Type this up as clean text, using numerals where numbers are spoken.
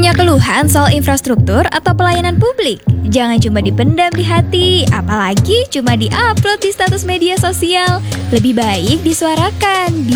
Punya keluhan soal infrastruktur atau pelayanan publik? Jangan cuma dipendam di hati, apalagi cuma di-upload di status media sosial. Lebih baik disuarakan di